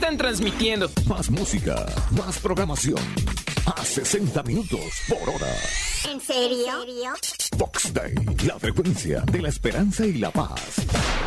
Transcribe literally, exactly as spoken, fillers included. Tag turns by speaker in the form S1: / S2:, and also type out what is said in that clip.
S1: están transmitiendo.
S2: Más música, más programación. A sesenta minutos por hora.
S3: ¿En serio?
S2: Fox Day, la frecuencia de la esperanza y la paz.